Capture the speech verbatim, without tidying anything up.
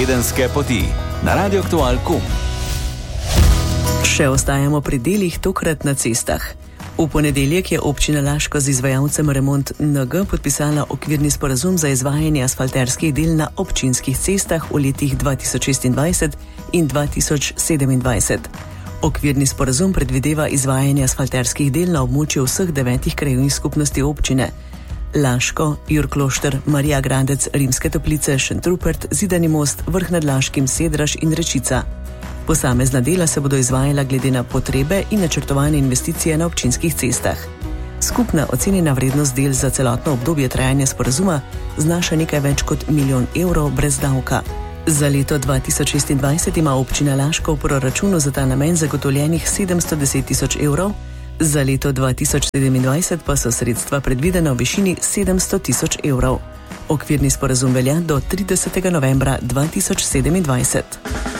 Tedenske poti na Radio Aktual pika com. Še ostajamo pri delih, tokrat na cestah. V ponedeljek je občina Laško z izvajalcem Remont N G podpisala okvirni sporazum za izvajanje asfalterskih del na občinskih cestah v letih dva tisoč šestindvajset in dva tisoč sedemindvajset. Okvirni sporazum predvideva izvajanje asfalterskih del na območju vseh devetih krajevnih skupnosti občine: Laško, Jurklošter, Marija Gradec, Rimske Toplice, Šentrupert, Zidani Most, Vrh nad Laškim, Sedraž in Rečica. Posamezna dela se bodo izvajala glede na potrebe in načrtovane investicije na občinskih cestah. Skupna ocenjena vrednost del za celotno obdobje trajanja sporazuma znaša nekaj več kot milijon evrov brez davka. Za leto dva tisoč šestindvajset ima občina Laško v proračunu za ta namen zagotovljenih sedemsto deset tisoč evrov, za leto dva tisoč sedemindvajset pa so sredstva predvidena v višini sedemsto tisoč evrov. Okvirni sporazum velja do tridesetega novembra dva tisoč sedemindvajset.